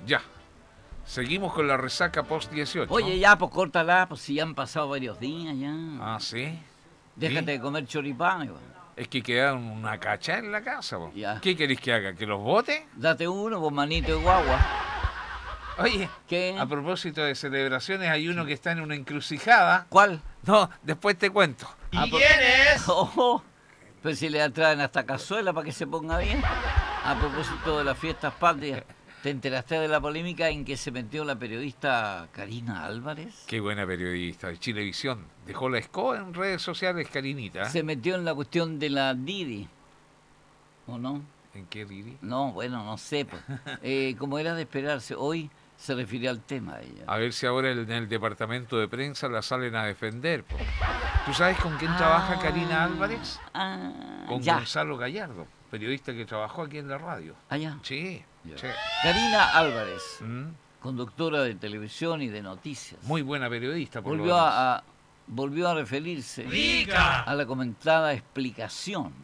Ya. Seguimos con la resaca post 18. Oye, ya, pues córtala, pues si ya han pasado varios días ya. Ah, sí. Déjate ¿Sí? de comer choripán, igual. Es que quedaron una cacha en la casa, po. Ya. ¿Qué queréis que haga? ¿Que los bote? Date uno, pues manito de guagua. Oye, ¿Qué? a propósito de celebraciones, hay uno que está en una encrucijada. ¿Cuál? No, después te cuento. Ah, pues- Oh, pues si le traen hasta cazuela para que se ponga bien. A propósito de las fiestas patrias, ¿te enteraste de la polémica en que se metió la periodista Karina Álvarez? Qué buena periodista de Chilevisión. Dejó la escoba en redes sociales, Karinita. Se metió en la cuestión de la Didi, ¿o no? ¿En qué, Riri? No, bueno, no sé. Pues. Como era de esperarse, hoy se refirió al tema ella. A ver si ahora en el departamento de prensa la salen a defender, po. ¿Tú sabes con quién trabaja Karina Álvarez? Con Ya. Gonzalo Gallardo, periodista que trabajó aquí en la radio. Allá. Sí, Ya. sí. Karina Álvarez, Mm, conductora de televisión y de noticias. Muy buena periodista, por lo volvió demás. volvió a referirse ¡Rica! a la comentada explicación.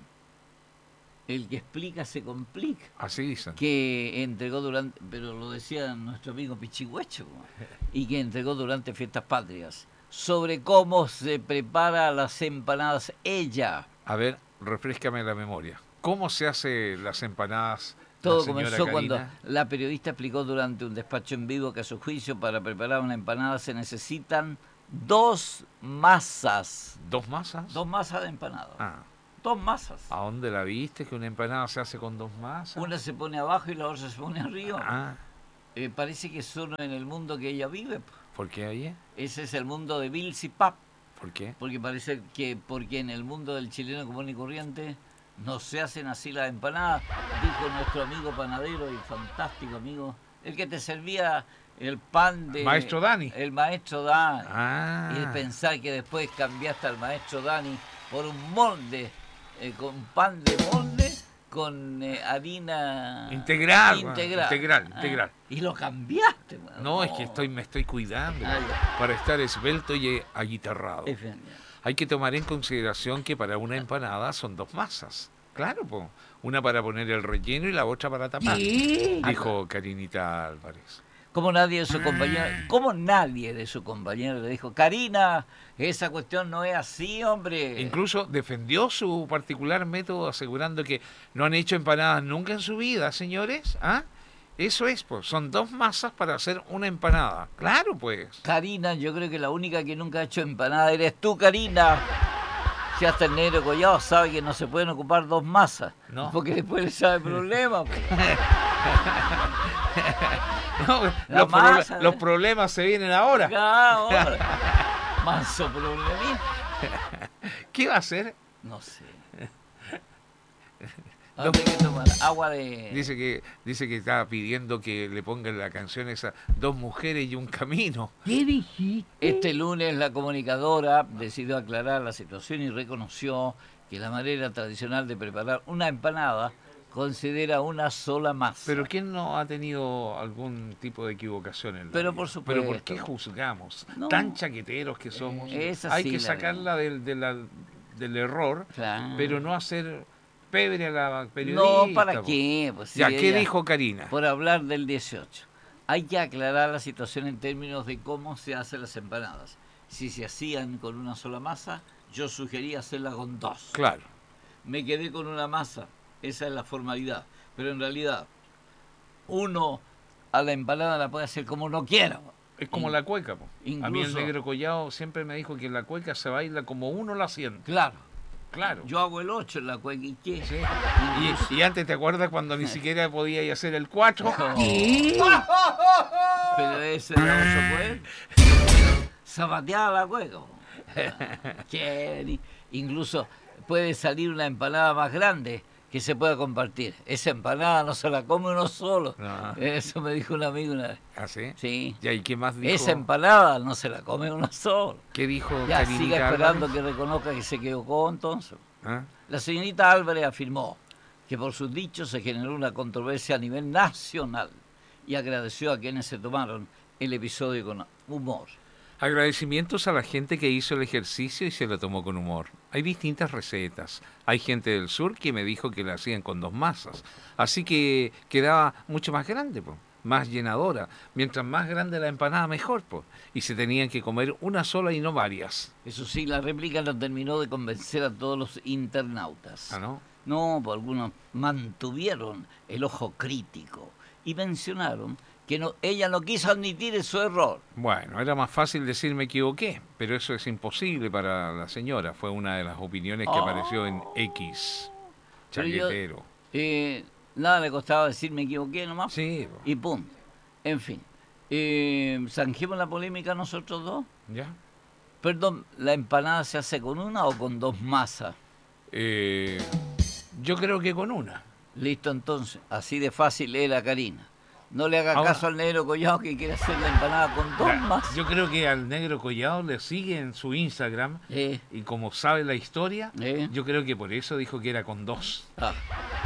El que explica se complica. Así dicen. Que entregó durante, pero lo decía nuestro amigo Pichigüecho, y que entregó durante fiestas patrias, sobre cómo se prepara las empanadas ella. A ver, refréscame la memoria. ¿Cómo se hace las empanadas? Todo la señora comenzó Karina? cuando la periodista explicó durante un despacho en vivo que a su juicio para preparar una empanada se necesitan dos masas. ¿Dos masas? Dos masas de empanada. Ah, Dos masas. ¿a dónde la viste? Que una empanada se hace con dos masas. Una se pone abajo y la otra se pone arriba. Ah, Parece que solo en el mundo que ella vive. ¿por qué ahí? Ese es el mundo de Bills y Pap. ¿Por qué? Porque parece que porque en el mundo del chileno común y corriente no se hacen así las empanadas, dijo nuestro amigo panadero y fantástico amigo, el que te servía el pan de... Maestro Dani. El maestro Dani. Ah. Y el pensar que después cambiaste al maestro Dani por un molde, con pan de molde, con harina... Integral, Integral. integral. Y lo cambiaste. Bueno. No, es que me estoy cuidando Ah, ya. para estar esbelto y aguitarrado. Es bien. Hay que tomar en consideración que para una empanada son dos masas. Claro, po. Una para poner el relleno y la otra para tapar. Dijo Karinita Álvarez. Como nadie de su compañero le dijo, Karina, esa cuestión no es así, hombre. Incluso defendió su particular método asegurando que no han hecho empanadas nunca en su vida, señores. ¿Ah? Eso es, pues, son dos masas para hacer una empanada. Claro, pues. Karina, yo creo que la única que nunca ha hecho empanada eres tú, Karina. Si hasta el negro Collado sabe que no se pueden ocupar dos masas, No. porque después le sabe problema. Pues. No, La masa, los problemas se vienen ahora. Ahora. Manso problemita. ¿Qué va a hacer? No sé. Ahora hay que tomar agua de... Dice que estaba pidiendo que le pongan la canción esa, Dos mujeres y un camino. ¿Qué dijiste? Este lunes la comunicadora decidió aclarar la situación y reconoció que la manera tradicional de preparar una empanada considera una sola masa. Pero ¿quién no ha tenido algún tipo de equivocación en la Pero vida? por supuesto. ¿Pero por qué juzgamos? No. Tan chaqueteros que somos. Es Hay así que la sacarla del error, Claro. pero no hacer pebre a la periodista. No, ¿para po. qué? Pues si Ya, ¿qué ella- dijo Karina? Por hablar del 18. Hay que aclarar la situación en términos de cómo se hacen las empanadas. Si se hacían con una sola masa, yo sugería hacerla con dos. Claro. Me quedé con una masa, esa es la formalidad. Pero en realidad, uno a la empanada la puede hacer como uno quiera. Es como la cueca, po. A mí el Incluso- negro Collado siempre me dijo que la cueca se baila como uno la siente. Claro. Claro. Yo hago el 8 en la cueca y qué. Sí. Incluso- Y antes, ¿te acuerdas cuando ni siquiera podía hacer el 4? Pero ese era 8 pues. Zapateaba la cueca. Incluso puede salir una empanada más grande que se pueda compartir. Esa empanada no se la come uno solo. No. Eso me dijo un amigo una vez. ¿Ah, sí? Sí. Ya, ¿y qué más dijo? Esa empanada no se la come uno solo. ¿Qué dijo Ya Karinita siga esperando Álvarez? que reconozca que se equivocó entonces. ¿Ah? La señorita Álvarez afirmó que por sus dichos se generó una controversia a nivel nacional y agradeció a quienes se tomaron el episodio con humor. Agradecimientos a la gente que hizo el ejercicio y se lo tomó con humor. Hay distintas recetas. Hay gente del sur que me dijo que la hacían con dos masas. Así que quedaba mucho más grande, po. más llenadora. Mientras más grande la empanada, mejor, pues. Y se tenían que comer una sola y no varias. Eso sí, la réplica no terminó de convencer a todos los internautas. ¿Ah, no? No, pues algunos mantuvieron el ojo crítico y mencionaron que ella no quiso admitir su error. Bueno, era más fácil decir me equivoqué, pero eso es imposible para la señora. Fue una de las opiniones que apareció en X. Pero yo, Chaquetero. nada le costaba decir me equivoqué nomás. Sí, Y pum. En fin. ¿Zanjemos la polémica nosotros dos? ¿ya? Perdón, ¿la empanada se hace con una o con dos masas? Yo creo que con una. Listo, entonces. Así de fácil es la Karina. No le haga Ahora- caso al negro Collado que quiere hacer la empanada con dos masas. Yo creo que al negro Collado le sigue en su Instagram y como sabe la historia, Eh. yo creo que por eso dijo que era con dos. Ah.